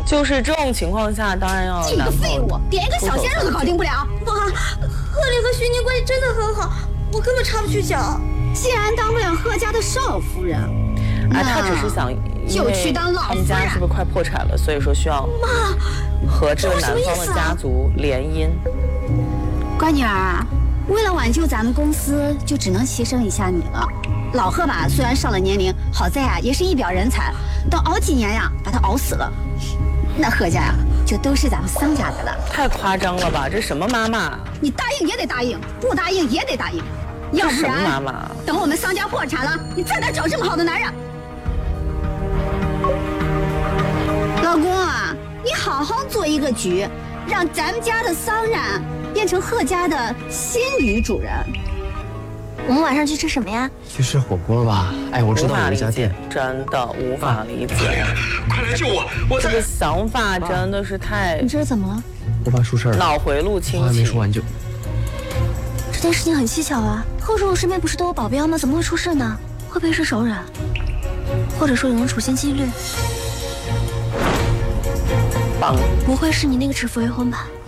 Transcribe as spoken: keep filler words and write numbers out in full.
就是这种情况下，当然要你个废物，点一个小鲜肉都搞定不了。 妈，贺丽和徐宁关系真的很好，我根本插不去脚。 既然当不了贺家的少夫人， 哎，他只是想， 就去当老夫人。 他们家是不是快破产了？所以说需要妈和这个男方的家族联姻。 乖女儿，为了挽救咱们公司，就只能牺牲一下你了。老贺吧，虽然上了年龄，好在啊也是一表人才，等熬几年呀，把他熬死了，那贺家呀就都是咱们桑家的了。 太夸张了吧？这什么妈妈？ 你答应也得答应，不答应也得答应，要不然妈妈等我们桑家破产了，你在哪找这么好的男人？老公啊，你好好做一个局，让咱们家的桑然变成贺家的新女主人。 我们晚上去吃什么呀？ 去吃火锅吧。哎，我知道有一家店， 真的无法理解。 快来救我！我这个想法真的是太…… 你这是怎么了？ 我爸出事了， 脑回路清奇。 话还没说完就…… 这件事情很蹊跷啊！贺叔叔身边不是都有保镖吗？怎么会出事呢？会不会是熟人？或者说有人处心积虑？ 棒！ 不会是你那个指腹为婚吧？